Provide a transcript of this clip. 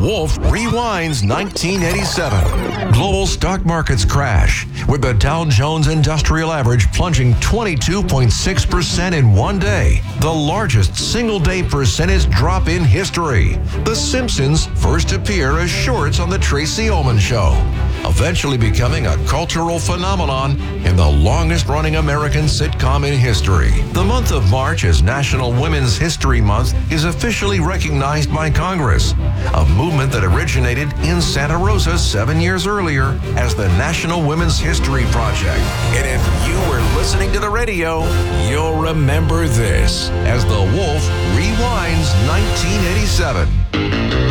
Wolf rewinds 1987. Global stock markets crash, with the Dow Jones Industrial Average plunging 22.6% in one day, the largest single-day percentage drop in history. The Simpsons first appear as shorts on The Tracy Ullman Show, eventually becoming a cultural phenomenon in the longest-running American sitcom in history. The month of March as National Women's History Month is officially recognized by Congress, a movement that originated in Santa Rosa 7 years earlier as the National Women's History Project. And if you were listening to the radio, you'll remember this as the Wolf rewinds 1987.